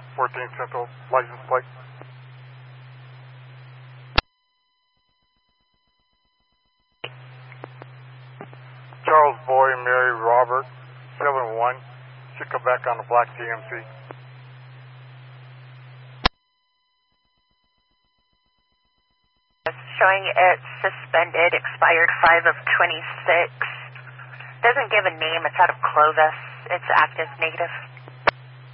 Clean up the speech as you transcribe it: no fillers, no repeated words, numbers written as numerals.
14 Central, license plate. Charles Boy, Mary Robert, 71. Should come back on the black GMC. Showing it's suspended, expired 5 of 26. Doesn't give a name, it's out of Clovis. It's active, negative.